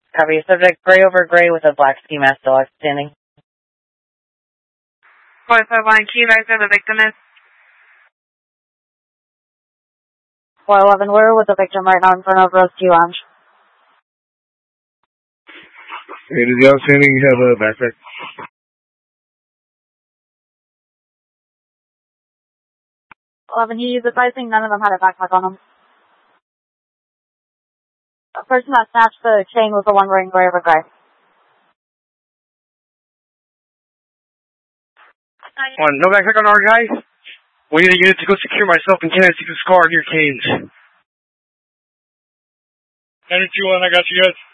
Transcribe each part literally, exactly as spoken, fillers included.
Copy. Subject gray over gray with a black ski mask still outstanding. four five one, can you guys know the victim is? four eleven, we're with the victim right now in front of Rose Q Lounge. Hey, is the outstanding you have a backpack? eleven, he's advising none of them had a backpack on them. The person that snatched the chain was the one wearing gray over gray. One, no backpack on our guys. We need a unit to go secure myself and Kenneth to the scar on your cage. nine two one, I got you guys.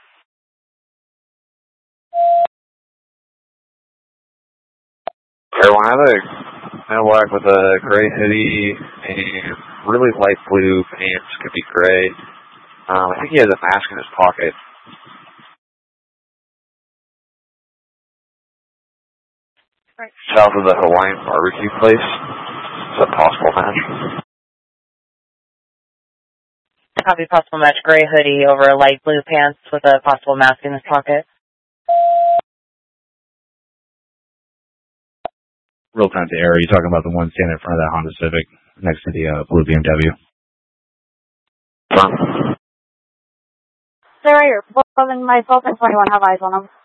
Everyone, I have a man black with a gray hoodie and really light blue pants, could be gray. Um, I think he has a mask in his pocket. Right. South of the Hawaiian barbecue place. Is that possible match? Copy. Possible match. Gray hoodie over light blue pants with a possible mask in his pocket. Real time to error. You're talking about the one standing in front of that Honda Civic next to the uh, blue B M W. Huh? They're right here. Both of them, myself and twenty-one have eyes on them.